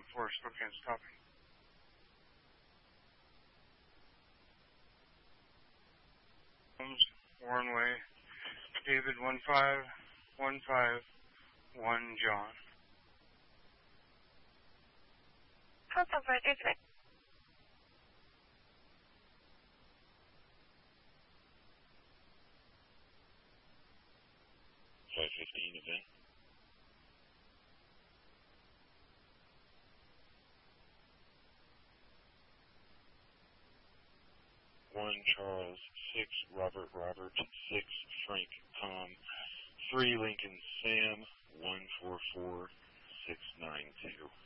for Spokane stopping. Warren Way, David 15151 John. Hotel for David. 515 event. One Charles, 6 Robert, 6 Frank Tom, 3 Lincoln Sam, 144692.